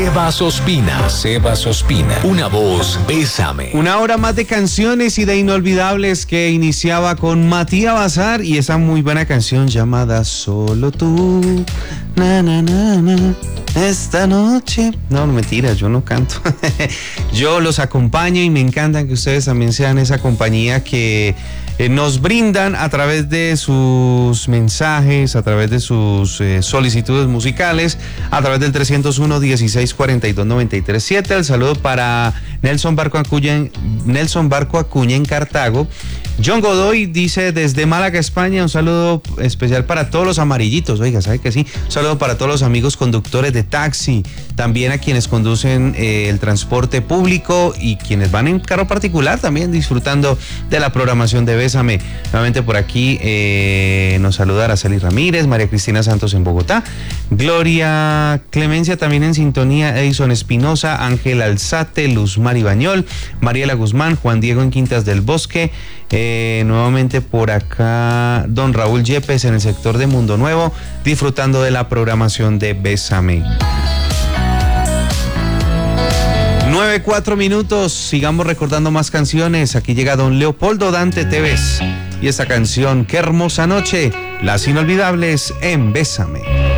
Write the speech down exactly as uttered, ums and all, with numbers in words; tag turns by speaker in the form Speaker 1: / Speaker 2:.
Speaker 1: Sebas Ospina, Sebas Ospina, una voz, Bésame.
Speaker 2: Una hora más de canciones y de inolvidables que iniciaba con Matías Bazar y esa muy buena canción llamada Solo Tú. Na, na, na, na. Esta noche. No, no mentira, yo no canto. Yo los acompaño y me encanta que ustedes también sean esa compañía que eh, nos brindan a través de sus mensajes, a través de sus eh, solicitudes musicales, a través del trescientos uno, dieciséis cuarenta y dos, noventa y tres siete. El saludo para Nelson Barco Acuña en, Nelson Barco Acuña en Cartago. John Godoy dice desde Málaga, España, un saludo especial para todos los amarillitos. Oiga, ¿sabe que sí? Un saludo para todos los amigos conductores de taxi, también a quienes conducen eh, el transporte público y quienes van en carro particular también disfrutando de la programación de Bésame. Nuevamente por aquí eh, nos saluda Araceli Ramírez, María Cristina Santos en Bogotá, Gloria Clemencia también en sintonía, Edison Espinosa, Ángel Alzate, Luz Mari Bañol, Mariela Guzmán, Juan Diego en Quintas del Bosque. Eh, nuevamente por acá don Raúl Yepes en el sector de Mundo Nuevo disfrutando de la programación de Bésame. Nueve, cuatro minutos, sigamos recordando más canciones. Aquí llega don Leopoldo Dante Tevez y esta canción Qué hermosa noche, las inolvidables en Bésame.